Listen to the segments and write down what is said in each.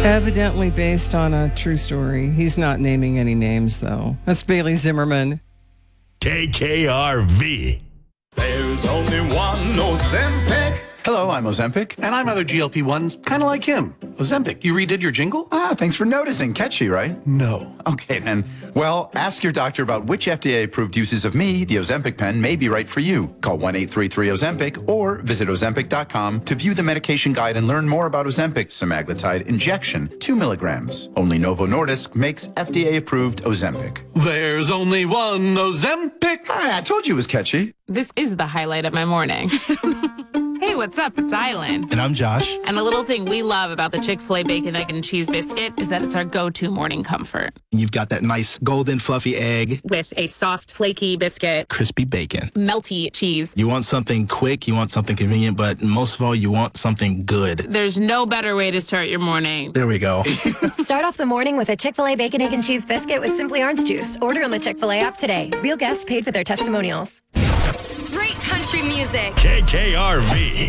Evidently based on a true story. He's not naming any names, though. That's Bailey Zimmerman. KKRV. There's only one Ozempic. Hello, I'm Ozempic. And I'm other GLP-1s, kind of like him. Ozempic, you redid your jingle? Thanks for noticing. Catchy, right? No. Okay, then. Well, ask your doctor about which FDA-approved uses of me, the Ozempic pen, may be right for you. Call 1-833-OZEMPIC or visit Ozempic.com to view the medication guide and learn more about Ozempic semaglutide injection, 2 milligrams. Only Novo Nordisk makes FDA-approved Ozempic. There's only one Ozempic. I told you it was catchy. This is the highlight of my morning. Hey, what's up? It's Island. And I'm Josh. And a little thing we love about the Chick-fil-A Bacon, Egg, and Cheese Biscuit is that it's our go-to morning comfort. You've got that nice golden fluffy egg. With a soft, flaky biscuit. Crispy bacon. Melty cheese. You want something quick, you want something convenient, but most of all, you want something good. There's no better way to start your morning. There we go. Start off the morning with a Chick-fil-A Bacon, Egg, and Cheese Biscuit with Simply Orange Juice. Order on the Chick-fil-A app today. Real guests paid for their testimonials. Great country music. KKRV.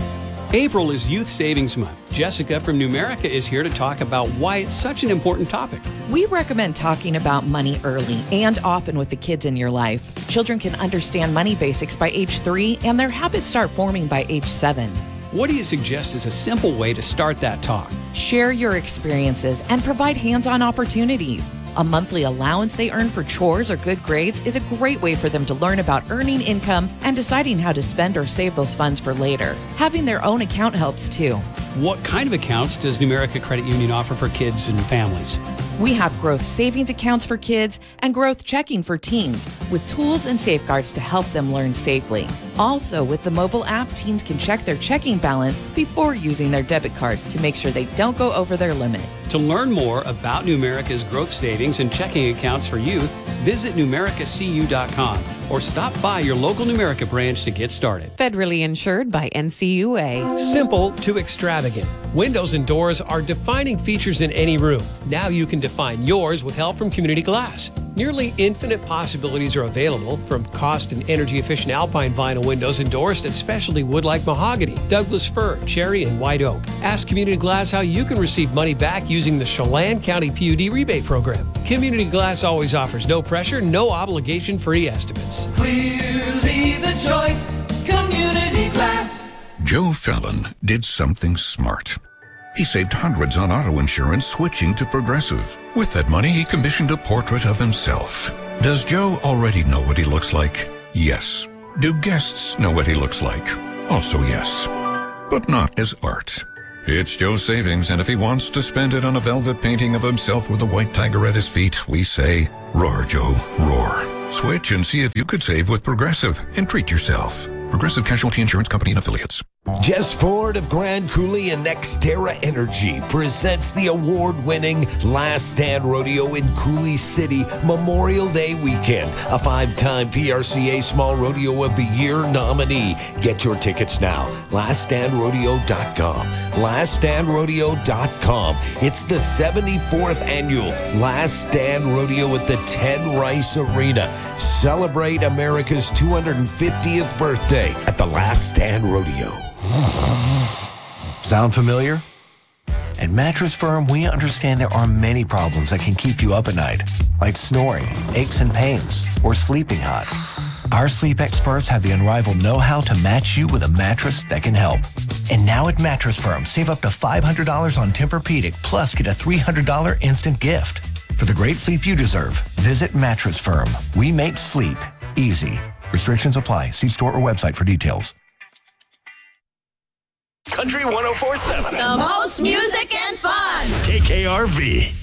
April is Youth Savings Month. Jessica from Numerica is here to talk about why it's such an important topic. We recommend talking about money early and often with the kids in your life. Children can understand money basics by age 3 and their habits start forming by age 7. What do you suggest is a simple way to start that talk? Share your experiences and provide hands-on opportunities. A monthly allowance they earn for chores or good grades is a great way for them to learn about earning income and deciding how to spend or save those funds for later. Having their own account helps too. What kind of accounts does Numerica Credit Union offer for kids and families? We have growth savings accounts for kids and growth checking for teens with tools and safeguards to help them learn safely. Also, with the mobile app, teens can check their checking balance before using their debit card to make sure they don't go over their limit. To learn more about Numerica's growth savings and checking accounts for youth, visit numericacu.com or stop by your local Numerica branch to get started. Federally insured by NCUA. Simple to extravagant. Windows and doors are defining features in any room. Now you can define yours with help from Community Glass. Nearly infinite possibilities are available, from cost and energy-efficient Alpine vinyl windows and doors to specialty wood like mahogany, Douglas fir, cherry, and white oak. Ask Community Glass how you can receive money back using the Chelan County PUD rebate program. Community Glass always offers no pressure, no obligation free estimates. Clearly the choice, Community Glass. Joe Fallon did something smart. He saved hundreds on auto insurance switching to Progressive. With that money, he commissioned a portrait of himself. Does Joe already know what he looks like? Yes. Do guests know what he looks like? Also yes. But not as art. It's Joe's savings, and if he wants to spend it on a velvet painting of himself with a white tiger at his feet, we say, roar, Joe, roar. Switch and see if you could save with Progressive and treat yourself. Progressive Casualty Insurance Company and Affiliates. Jess Ford of Grand Coulee and Nextera Energy presents the award-winning Last Stand Rodeo in Coulee City Memorial Day weekend. A 5-time PRCA Small Rodeo of the Year nominee. Get your tickets now. LastStandRodeo.com. LastStandRodeo.com. It's the 74th annual Last Stand Rodeo at the Ted Rice Arena. Celebrate America's 250th birthday at the Last Stand Rodeo. Sound familiar? At Mattress Firm, we understand there are many problems that can keep you up at night, like snoring, aches and pains, or sleeping hot. Our sleep experts have the unrivaled know-how to match you with a mattress that can help. And now at Mattress Firm, save up to $500 on Tempur-Pedic, plus get a $300 instant gift. For the great sleep you deserve, visit Mattress Firm. We make sleep easy. Restrictions apply. See store or website for details. Country 104.7. The most music and fun. KKRV.